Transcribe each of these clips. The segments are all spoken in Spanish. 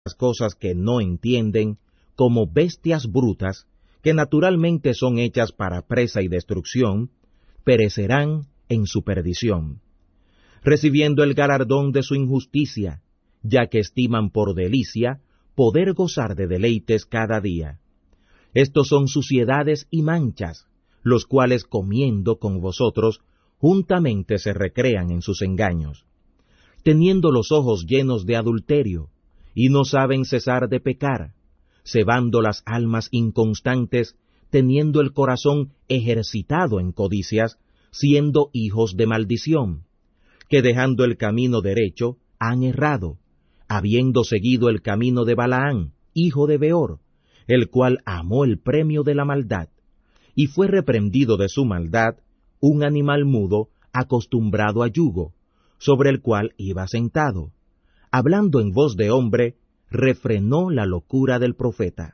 las cosas que no entienden, como bestias brutas, que naturalmente son hechas para presa y destrucción, perecerán en su perdición, recibiendo el galardón de su injusticia, ya que estiman por delicia poder gozar de deleites cada día. Estos son suciedades y manchas, los cuales comiendo con vosotros, juntamente se recrean en sus engaños, teniendo los ojos llenos de adulterio, y no saben cesar de pecar, cebando las almas inconstantes, teniendo el corazón ejercitado en codicias, siendo hijos de maldición, que dejando el camino derecho, han errado, habiendo seguido el camino de Balaán, hijo de Beor, el cual amó el premio de la maldad, y fue reprendido de su maldad un animal mudo acostumbrado a yugo, sobre el cual iba sentado. Hablando en voz de hombre, refrenó la locura del profeta.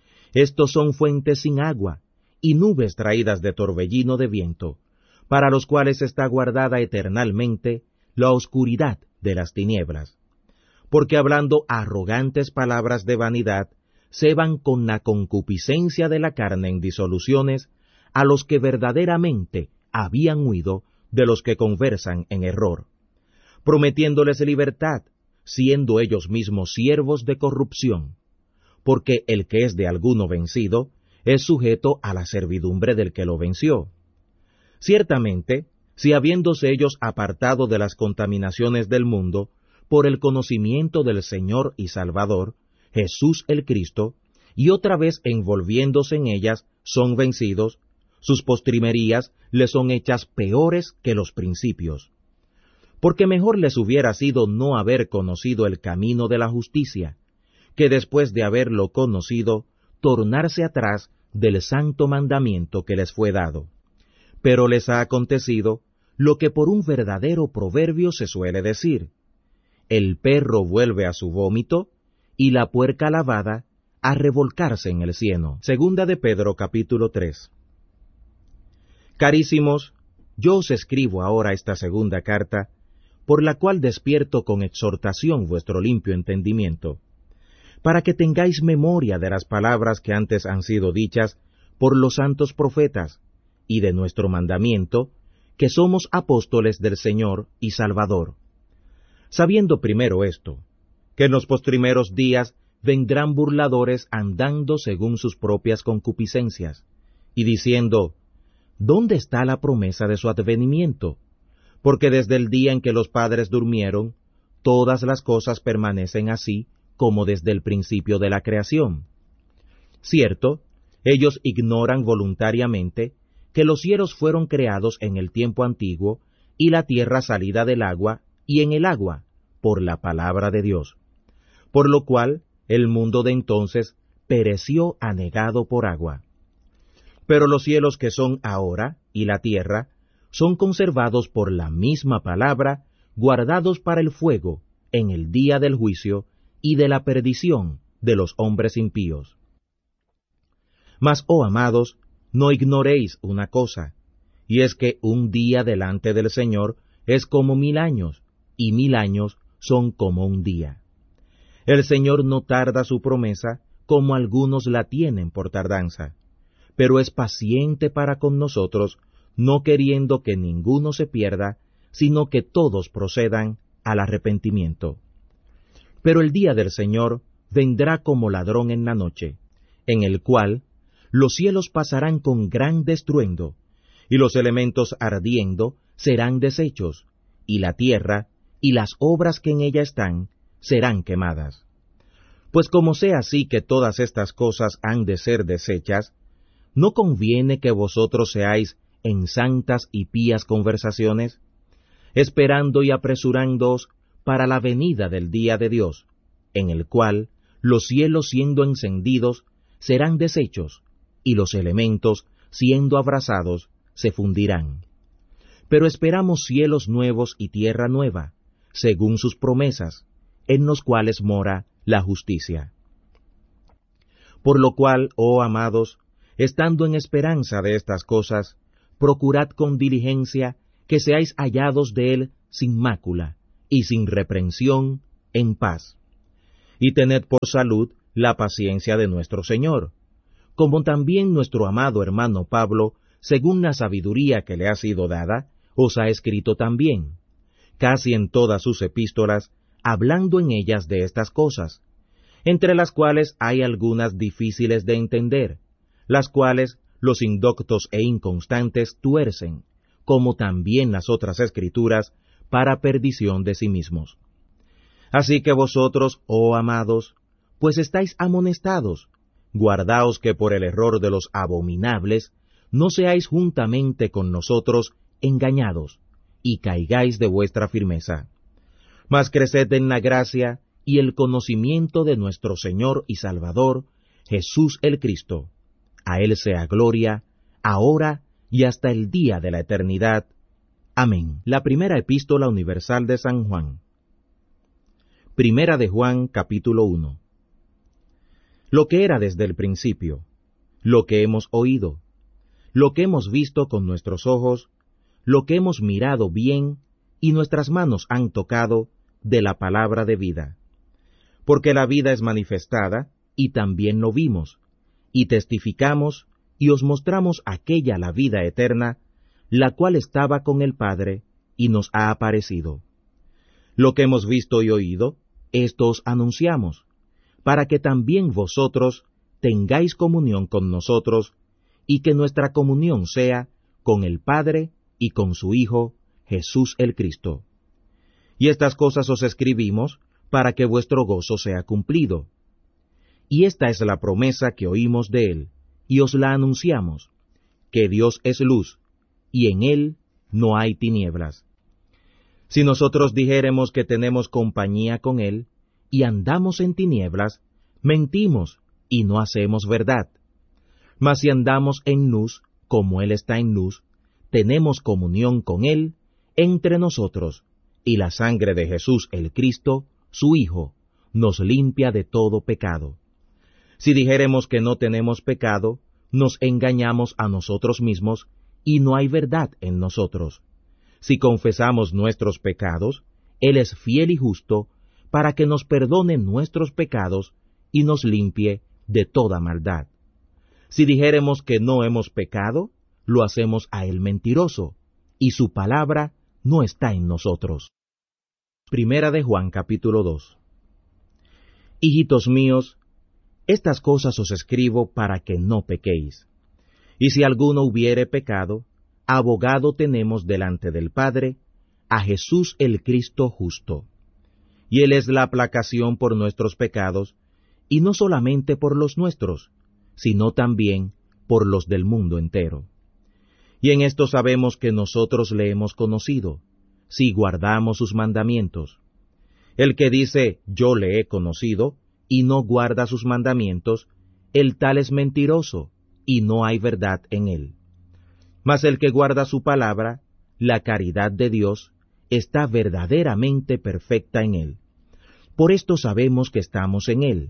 Estos son fuentes sin agua, y nubes traídas de torbellino de viento, para los cuales está guardada eternalmente la oscuridad de las tinieblas. Porque hablando arrogantes palabras de vanidad, ceban con la concupiscencia de la carne en disoluciones a los que verdaderamente habían huido de los que conversan en error, prometiéndoles libertad, siendo ellos mismos siervos de corrupción, porque el que es de alguno vencido es sujeto a la servidumbre del que lo venció. Ciertamente, si habiéndose ellos apartado de las contaminaciones del mundo, por el conocimiento del Señor y Salvador, Jesús el Cristo, y otra vez envolviéndose en ellas, son vencidos, sus postrimerías les son hechas peores que los principios. Porque mejor les hubiera sido no haber conocido el camino de la justicia, que después de haberlo conocido, tornarse atrás del santo mandamiento que les fue dado. Pero les ha acontecido lo que por un verdadero proverbio se suele decir: el perro vuelve a su vómito, y la puerca lavada a revolcarse en el cieno. Segunda de Pedro capítulo 3. Carísimos, yo os escribo ahora esta segunda carta, por la cual despierto con exhortación vuestro limpio entendimiento, para que tengáis memoria de las palabras que antes han sido dichas por los santos profetas, y de nuestro mandamiento, que somos apóstoles del Señor y Salvador. Sabiendo primero esto, que en los postrimeros días vendrán burladores andando según sus propias concupiscencias, y diciendo: ¿dónde está la promesa de su advenimiento? Porque desde el día en que los padres durmieron, todas las cosas permanecen así como desde el principio de la creación. Cierto, ellos ignoran voluntariamente que los cielos fueron creados en el tiempo antiguo, y la tierra salida del agua, y en el agua, por la palabra de Dios. Por lo cual, el mundo de entonces pereció anegado por agua. Pero los cielos que son ahora, y la tierra, son conservados por la misma palabra, guardados para el fuego, en el día del juicio y de la perdición de los hombres impíos. Mas, oh amados, no ignoréis una cosa, y es que un día delante del Señor es como 1000 años, y 1000 años son como un día. El Señor no tarda su promesa, como algunos la tienen por tardanza, pero es paciente para con nosotros, no queriendo que ninguno se pierda, sino que todos procedan al arrepentimiento. Pero el día del Señor vendrá como ladrón en la noche, en el cual los cielos pasarán con gran estruendo, y los elementos ardiendo serán deshechos, y la tierra y las obras que en ella están serán quemadas. Pues como sea así que todas estas cosas han de ser deshechas, ¿no conviene que vosotros seáis en santas y pías conversaciones, esperando y apresurándoos para la venida del día de Dios, en el cual los cielos siendo encendidos serán deshechos, y los elementos siendo abrasados se fundirán? Pero esperamos cielos nuevos y tierra nueva, según sus promesas, en los cuales mora la justicia. Por lo cual, oh amados, estando en esperanza de estas cosas, procurad con diligencia que seáis hallados de él sin mácula y sin reprensión, en paz. y tened por salud la paciencia de nuestro Señor, como también nuestro amado hermano Pablo, según la sabiduría que le ha sido dada, os ha escrito también, casi en todas sus epístolas, hablando en ellas de estas cosas, entre las cuales hay algunas difíciles de entender, las cuales los indoctos e inconstantes tuercen, como también las otras escrituras, para perdición de sí mismos. Así que vosotros, oh amados, pues estáis amonestados, guardaos que por el error de los abominables no seáis juntamente con nosotros engañados, y caigáis de vuestra firmeza. Mas creced en la gracia y el conocimiento de nuestro Señor y Salvador, Jesús el Cristo. A Él sea gloria, ahora y hasta el día de la eternidad. Amén. La primera epístola universal de San Juan. Primera de Juan, capítulo 1. Lo que era desde el principio, lo que hemos oído, lo que hemos visto con nuestros ojos, lo que hemos mirado bien y nuestras manos han tocado de la palabra de vida. Porque la vida es manifestada, y también lo vimos, y testificamos, y os mostramos aquella la vida eterna, la cual estaba con el Padre, y nos ha aparecido. Lo que hemos visto y oído, esto os anunciamos, para que también vosotros tengáis comunión con nosotros, y que nuestra comunión sea con el Padre y con su Hijo, Jesús el Cristo. Y estas cosas os escribimos, para que vuestro gozo sea cumplido. Y esta es la promesa que oímos de Él, y os la anunciamos, que Dios es luz, y en Él no hay tinieblas. Si nosotros dijéremos que tenemos compañía con Él, y andamos en tinieblas, mentimos, y no hacemos verdad. Mas si andamos en luz, como Él está en luz, tenemos comunión con Él entre nosotros, y la sangre de Jesús el Cristo, su Hijo, nos limpia de todo pecado. Si dijéremos que no tenemos pecado, nos engañamos a nosotros mismos, y no hay verdad en nosotros. Si confesamos nuestros pecados, Él es fiel y justo, para que nos perdone nuestros pecados, y nos limpie de toda maldad. Si dijéremos que no hemos pecado, lo hacemos a Él mentiroso, y su palabra no está en nosotros. Primera de Juan, capítulo 2. Hijitos míos, estas cosas os escribo para que no pequéis. Y si alguno hubiere pecado, abogado tenemos delante del Padre, a Jesús el Cristo justo. Y Él es la aplacación por nuestros pecados, y no solamente por los nuestros, sino también por los del mundo entero. Y en esto sabemos que nosotros le hemos conocido, si guardamos sus mandamientos. El que dice, yo le he conocido, y no guarda sus mandamientos, el tal es mentiroso, y no hay verdad en él. Mas el que guarda su palabra, la caridad de Dios, está verdaderamente perfecta en él. Por esto sabemos que estamos en él.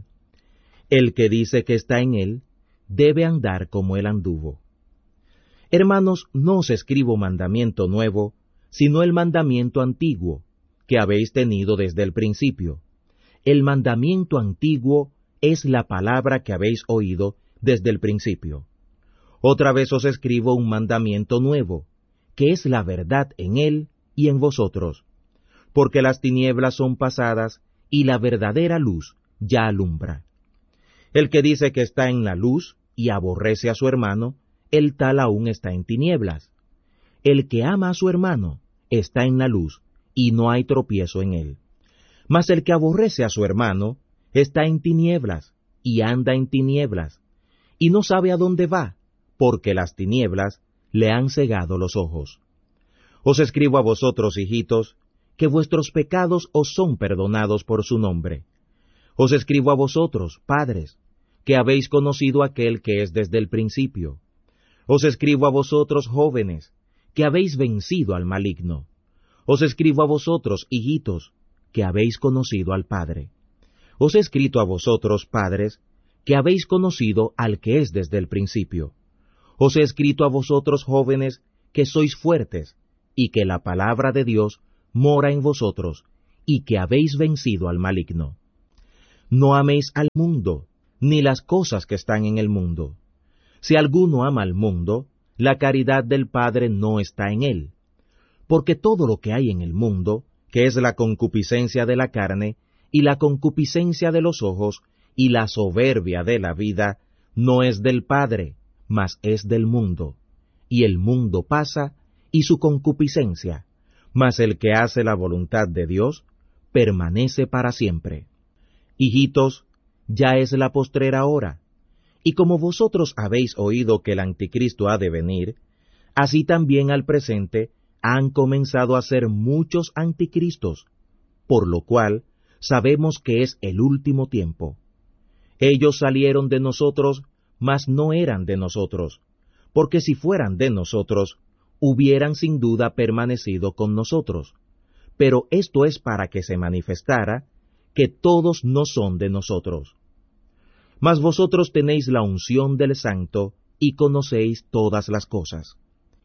El que dice que está en él, debe andar como él anduvo. Hermanos, no os escribo mandamiento nuevo, sino el mandamiento antiguo, que habéis tenido desde el principio. El mandamiento antiguo es la palabra que habéis oído desde el principio. Otra vez os escribo un mandamiento nuevo, que es la verdad en él y en vosotros, porque las tinieblas son pasadas y la verdadera luz ya alumbra. El que dice que está en la luz y aborrece a su hermano, el tal aún está en tinieblas. El que ama a su hermano está en la luz, y no hay tropiezo en él. Mas el que aborrece a su hermano está en tinieblas, y anda en tinieblas, y no sabe a dónde va, porque las tinieblas le han cegado los ojos. Os escribo a vosotros, hijitos, que vuestros pecados os son perdonados por su nombre. Os escribo a vosotros, padres, que habéis conocido a aquel que es desde el principio. Os escribo a vosotros, jóvenes, que habéis vencido al maligno. Os escribo a vosotros, hijitos, que habéis conocido al Padre. Os he escrito a vosotros, padres, que habéis conocido al que es desde el principio. Os he escrito a vosotros, jóvenes, que sois fuertes, y que la palabra de Dios mora en vosotros, y que habéis vencido al maligno. No améis al mundo, ni las cosas que están en el mundo. Si alguno ama al mundo, la caridad del Padre no está en él. Porque todo lo que hay en el mundo, que es la concupiscencia de la carne, y la concupiscencia de los ojos, y la soberbia de la vida, no es del Padre, mas es del mundo. Y el mundo pasa, y su concupiscencia, mas el que hace la voluntad de Dios, permanece para siempre. Hijitos, ya es la postrera hora, y como vosotros habéis oído que el anticristo ha de venir, así también al presente han comenzado a ser muchos anticristos, por lo cual sabemos que es el último tiempo. Ellos salieron de nosotros, mas no eran de nosotros, porque si fueran de nosotros, hubieran sin duda permanecido con nosotros. Pero esto es para que se manifestara que todos no son de nosotros. Mas vosotros tenéis la unción del Santo y conocéis todas las cosas.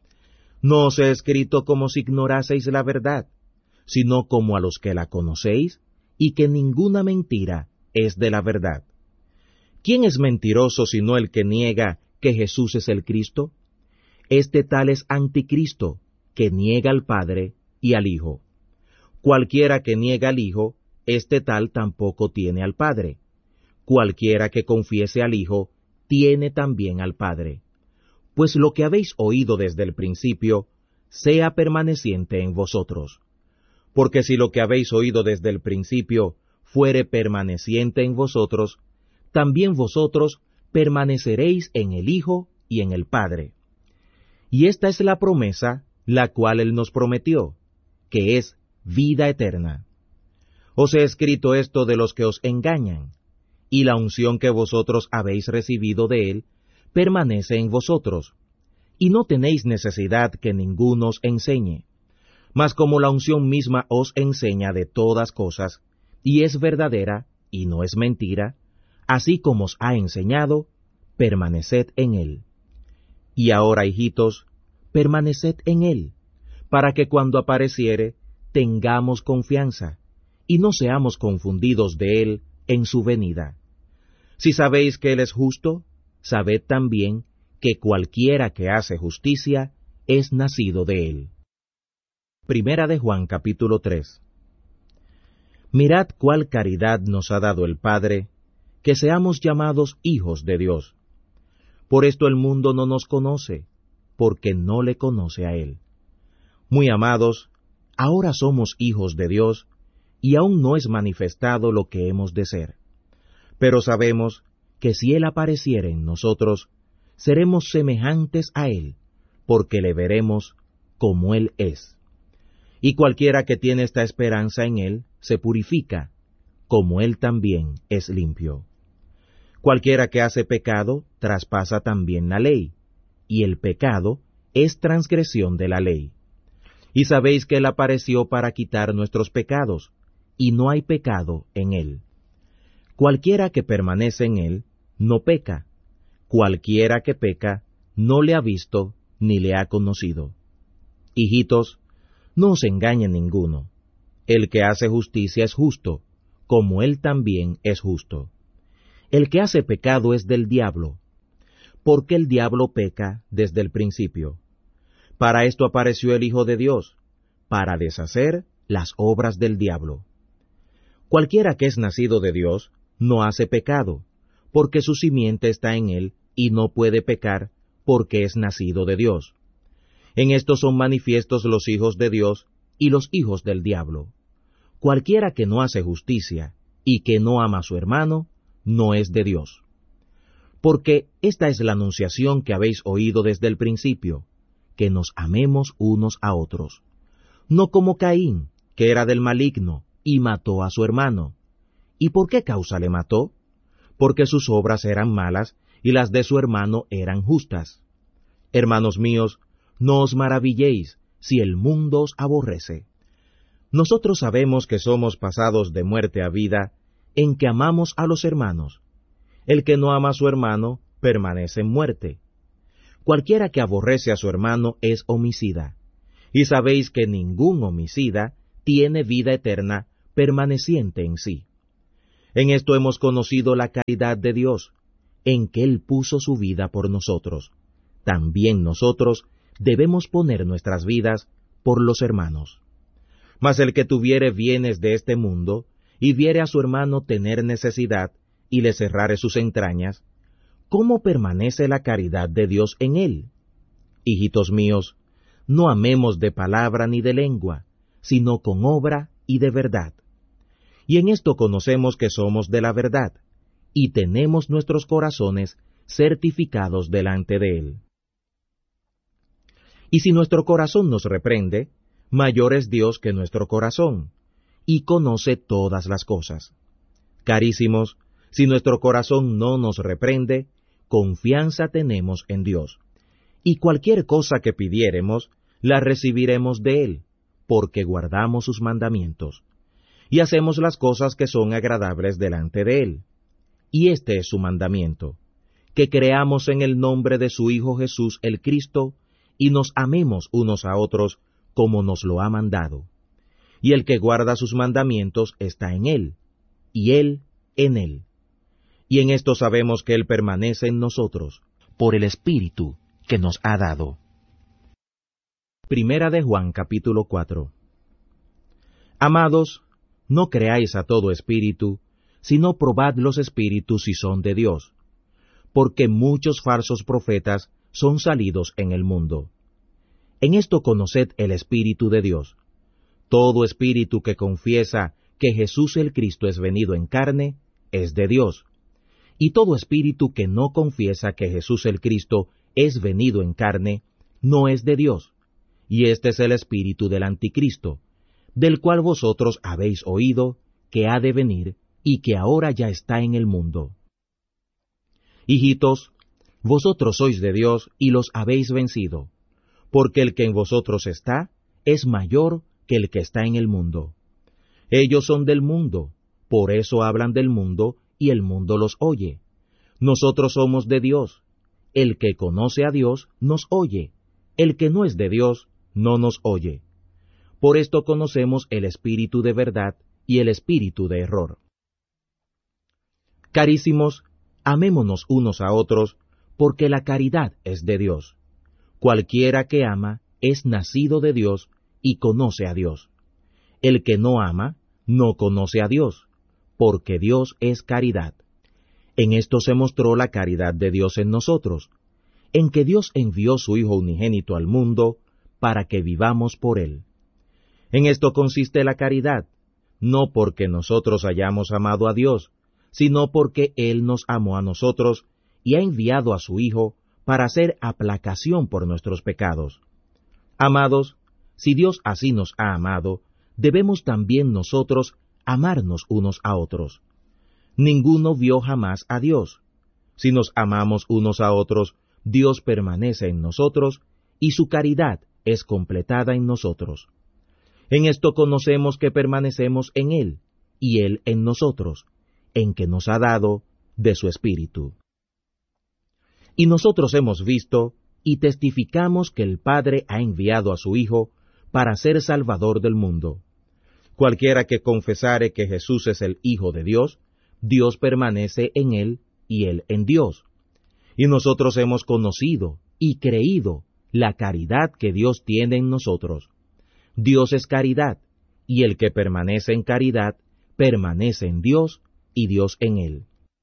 No os he escrito como si ignoraseis la verdad, sino como a los que la conocéis, y que ninguna mentira es de la verdad. ¿Quién es mentiroso sino el que niega que Jesús es el Cristo? Este tal es anticristo, que niega al Padre y al Hijo. Cualquiera que niega al Hijo, este tal tampoco tiene al Padre. Cualquiera que confiese al Hijo, tiene también al Padre. Pues lo que habéis oído desde el principio, sea permaneciente en vosotros. Porque si lo que habéis oído desde el principio fuere permaneciente en vosotros, también vosotros permaneceréis en el Hijo y en el Padre. Y esta es la promesa, la cual Él nos prometió, que es vida eterna. Os he escrito esto de los que os engañan, y la unción que vosotros habéis recibido de Él permanece en vosotros, y no tenéis necesidad que ninguno os enseñe. Mas como la unción misma os enseña de todas cosas, y es verdadera, y no es mentira, así como os ha enseñado, permaneced en Él. Y ahora, hijitos, permaneced en Él, para que cuando apareciere, tengamos confianza, y no seamos confundidos de Él en su venida. Si sabéis que Él es justo, sabed también que cualquiera que hace justicia es nacido de Él. Primera de Juan capítulo 3. Mirad cuál caridad nos ha dado el Padre, que seamos llamados hijos de Dios. Por esto el mundo no nos conoce, porque no le conoce a Él. Muy amados, ahora somos hijos de Dios, y aún no es manifestado lo que hemos de ser. Pero sabemos que si Él apareciere en nosotros, seremos semejantes a Él, porque le veremos como Él es. Y cualquiera que tiene esta esperanza en Él, se purifica, como Él también es limpio. Cualquiera que hace pecado, traspasa también la ley, y el pecado es transgresión de la ley. Y sabéis que Él apareció para quitar nuestros pecados, y no hay pecado en Él. Cualquiera que permanece en Él, no peca. Cualquiera que peca, no le ha visto ni le ha conocido. Hijitos, no os engañe ninguno. El que hace justicia es justo, como Él también es justo. El que hace pecado es del diablo, porque el diablo peca desde el principio. Para esto apareció el Hijo de Dios, para deshacer las obras del diablo. Cualquiera que es nacido de Dios no hace pecado, porque su simiente está en él y no puede pecar, porque es nacido de Dios. En esto son manifiestos los hijos de Dios y los hijos del diablo. Cualquiera que no hace justicia y que no ama a su hermano, no es de Dios. Porque esta es la anunciación que habéis oído desde el principio, que nos amemos unos a otros. No como Caín, que era del maligno, y mató a su hermano. ¿Y por qué causa le mató? Porque sus obras eran malas, y las de su hermano eran justas. Hermanos míos, no os maravilléis si el mundo os aborrece. Nosotros sabemos que somos pasados de muerte a vida, en que amamos a los hermanos. El que no ama a su hermano, permanece en muerte. Cualquiera que aborrece a su hermano es homicida, y sabéis que ningún homicida tiene vida eterna permaneciente en sí. En esto hemos conocido la caridad de Dios, en que Él puso su vida por nosotros. También nosotros debemos poner nuestras vidas por los hermanos. Mas el que tuviere bienes de este mundo, y viere a su hermano tener necesidad, y le cerrare sus entrañas, ¿cómo permanece la caridad de Dios en él? Hijitos míos, no amemos de palabra ni de lengua, sino con obra y de verdad. Y en esto conocemos que somos de la verdad, y tenemos nuestros corazones certificados delante de Él. Y si nuestro corazón nos reprende, mayor es Dios que nuestro corazón, y conoce todas las cosas. Carísimos, si nuestro corazón no nos reprende, confianza tenemos en Dios, y cualquier cosa que pidiéremos, la recibiremos de Él, porque guardamos sus mandamientos, y hacemos las cosas que son agradables delante de Él. Y este es su mandamiento, que creamos en el nombre de su Hijo Jesús el Cristo, y nos amemos unos a otros como nos lo ha mandado. Y el que guarda sus mandamientos está en Él, y Él en Él. Y en esto sabemos que Él permanece en nosotros, por el Espíritu que nos ha dado. Primera de Juan capítulo 4. Amados, no creáis a todo espíritu, sino probad los espíritus si son de Dios, porque muchos falsos profetas son salidos en el mundo. En esto conoced el Espíritu de Dios. Todo espíritu que confiesa que Jesús el Cristo es venido en carne, es de Dios. Y todo espíritu que no confiesa que Jesús el Cristo es venido en carne, no es de Dios. Y este es el espíritu del anticristo, del cual vosotros habéis oído, que ha de venir, y que ahora ya está en el mundo. Hijitos, vosotros sois de Dios y los habéis vencido, porque el que en vosotros está es mayor que el que está en el mundo. Ellos son del mundo, por eso hablan del mundo, y el mundo los oye. Nosotros somos de Dios. El que conoce a Dios nos oye. El que no es de Dios no nos oye. Por esto conocemos el espíritu de verdad y el espíritu de error. Carísimos, amémonos unos a otros, porque la caridad es de Dios. Cualquiera que ama es nacido de Dios y conoce a Dios. El que no ama no conoce a Dios, porque Dios es caridad. En esto se mostró la caridad de Dios en nosotros, en que Dios envió su Hijo unigénito al mundo para que vivamos por Él. En esto consiste la caridad, no porque nosotros hayamos amado a Dios, sino porque Él nos amó a nosotros y ha enviado a su Hijo para hacer aplacación por nuestros pecados. Amados, si Dios así nos ha amado, debemos también nosotros amarnos unos a otros. Ninguno vio jamás a Dios. Si nos amamos unos a otros, Dios permanece en nosotros, y su caridad es completada en nosotros. En esto conocemos que permanecemos en Él, y Él en nosotros, en que nos ha dado de su Espíritu. Y nosotros hemos visto y testificamos que el Padre ha enviado a su Hijo para ser Salvador del mundo. Cualquiera que confesare que Jesús es el Hijo de Dios, Dios permanece en Él y Él en Dios. Y nosotros hemos conocido y creído la caridad que Dios tiene en nosotros. Dios es caridad, y el que permanece en caridad, permanece en Dios y Dios en él.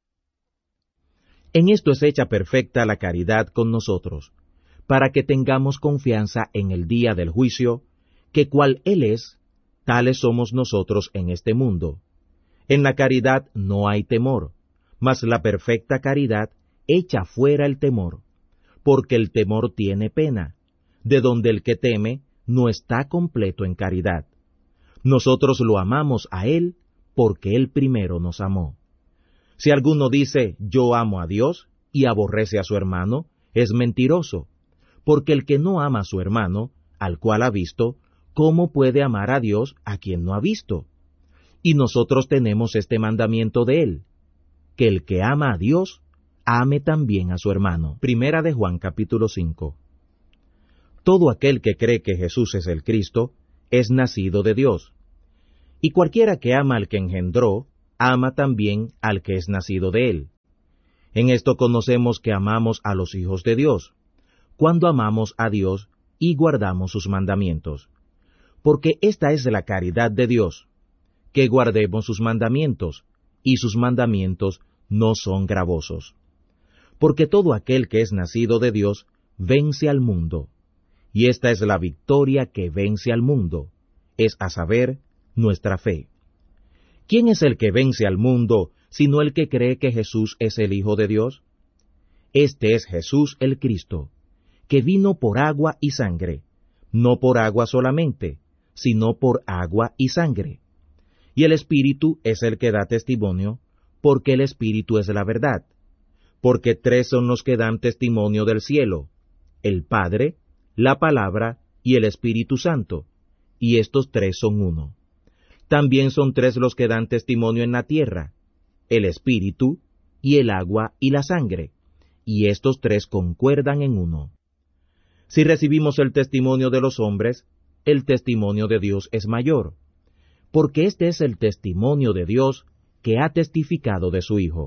En esto es hecha perfecta la caridad con nosotros, para que tengamos confianza en el día del juicio, que cual Él es, tales somos nosotros en este mundo. En la caridad no hay temor, mas la perfecta caridad echa fuera el temor, porque el temor tiene pena, de donde el que teme no está completo en caridad. Nosotros lo amamos a Él, porque Él primero nos amó. Si alguno dice, yo amo a Dios, y aborrece a su hermano, es mentiroso, porque el que no ama a su hermano, al cual ha visto, ¿cómo puede amar a Dios a quien no ha visto? Y nosotros tenemos este mandamiento de Él, que el que ama a Dios, ame también a su hermano. Primera de Juan capítulo 5. Todo aquel que cree que Jesús es el Cristo, es nacido de Dios. Y cualquiera que ama al que engendró, ama también al que es nacido de él. En esto conocemos que amamos a los hijos de Dios, cuando amamos a Dios y guardamos sus mandamientos. Porque esta es la caridad de Dios, que guardemos sus mandamientos, y sus mandamientos no son gravosos. Porque todo aquel que es nacido de Dios vence al mundo, y esta es la victoria que vence al mundo, es a saber, nuestra fe. ¿Quién es el que vence al mundo, sino el que cree que Jesús es el Hijo de Dios? Este es Jesús el Cristo, que vino por agua y sangre, no por agua solamente, sino por agua y sangre. Y el Espíritu es el que da testimonio, porque el Espíritu es la verdad. Porque tres son los que dan testimonio del cielo: el Padre, la Palabra y el Espíritu Santo, y estos tres son uno. También son tres los que dan testimonio en la tierra: el Espíritu, y el agua y la sangre, y estos tres concuerdan en uno. Si recibimos el testimonio de los hombres, el testimonio de Dios es mayor, porque este es el testimonio de Dios que ha testificado de su Hijo.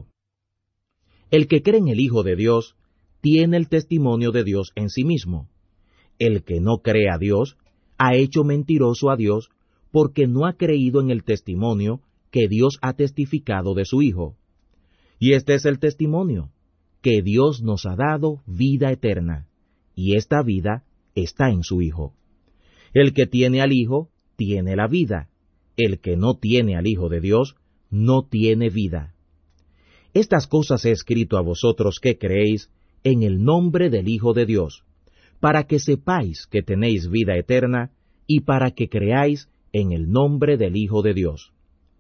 El que cree en el Hijo de Dios tiene el testimonio de Dios en sí mismo. El que no cree a Dios ha hecho mentiroso a Dios, porque no ha creído en el testimonio que Dios ha testificado de su Hijo. Y este es el testimonio, que Dios nos ha dado vida eterna, y esta vida está en su Hijo. El que tiene al Hijo tiene la vida. El que no tiene al Hijo de Dios no tiene vida. Estas cosas he escrito a vosotros que creéis en el nombre del Hijo de Dios, para que sepáis que tenéis vida eterna, y para que creáis en el nombre del Hijo de Dios.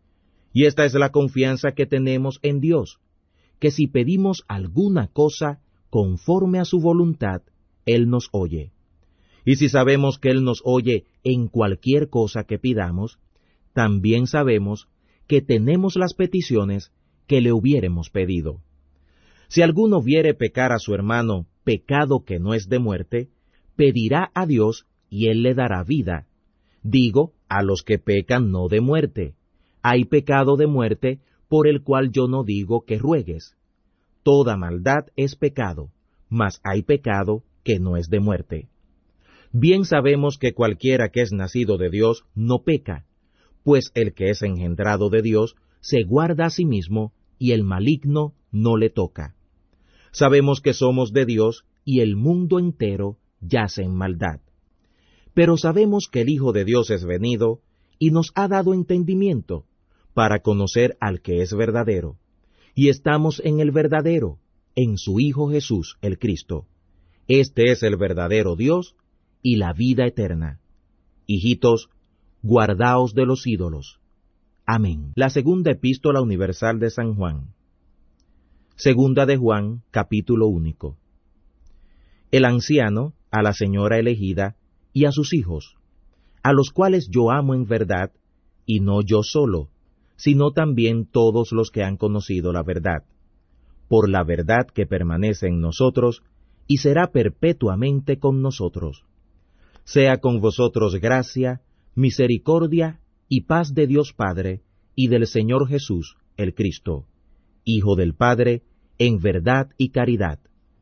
Y esta es la confianza que tenemos en Dios, que si pedimos alguna cosa conforme a su voluntad, Él nos oye. Y si sabemos que Él nos oye en cualquier cosa que pidamos, también sabemos que tenemos las peticiones que le hubiéremos pedido. Si alguno viere pecar a su hermano pecado que no es de muerte, pedirá a Dios y Él le dará vida. Digo, a los que pecan no de muerte. Hay pecado de muerte por el cual yo no digo que ruegues. Toda maldad es pecado, mas hay pecado que no es de muerte. Bien sabemos que cualquiera que es nacido de Dios no peca, pues el que es engendrado de Dios se guarda a sí mismo, y el maligno no le toca. Sabemos que somos de Dios, y el mundo entero yace en maldad. Pero sabemos que el Hijo de Dios es venido, y nos ha dado entendimiento, para conocer al que es verdadero. Y estamos en el verdadero, en su Hijo Jesús el Cristo. Este es el verdadero Dios y la vida eterna. Hijitos, guardaos de los ídolos. Amén. La segunda epístola universal de San Juan. Segunda de Juan, capítulo único. El anciano, a la señora elegida, y a sus hijos, a los cuales yo amo en verdad, y no yo solo, sino también todos los que han conocido la verdad, por la verdad que permanece en nosotros, y será perpetuamente con nosotros. Sea con vosotros gracia, misericordia y paz de Dios Padre y del Señor Jesús, el Cristo, Hijo del Padre, en verdad y caridad.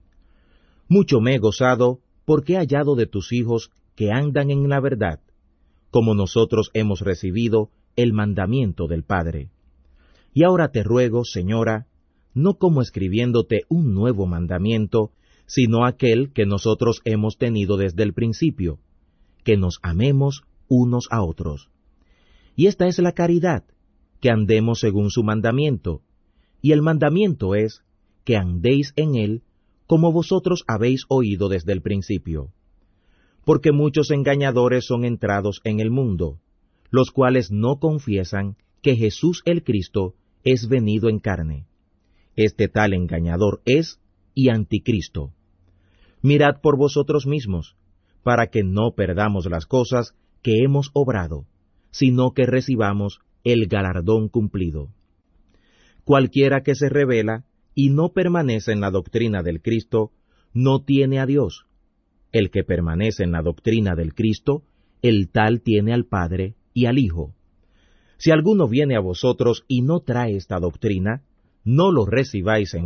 Mucho me he gozado porque he hallado de tus hijos que andan en la verdad, como nosotros hemos recibido el mandamiento del Padre. Y ahora te ruego, Señora, no como escribiéndote un nuevo mandamiento, sino aquel que nosotros hemos tenido desde el principio, que nos amemos unos a otros. Y esta es la caridad, que andemos según su mandamiento, y el mandamiento es que andéis en él como vosotros habéis oído desde el principio. Porque muchos engañadores son entrados en el mundo, los cuales no confiesan que Jesús el Cristo es venido en carne. Este tal engañador es y anticristo. Mirad por vosotros mismos, para que no perdamos las cosas que hemos obrado, sino que recibamos el galardón cumplido. Cualquiera que se rebela y no permanece en la doctrina del Cristo, no tiene a Dios. El que permanece en la doctrina del Cristo, el tal tiene al Padre y al Hijo. Si alguno viene a vosotros y no trae esta doctrina, no lo recibáis en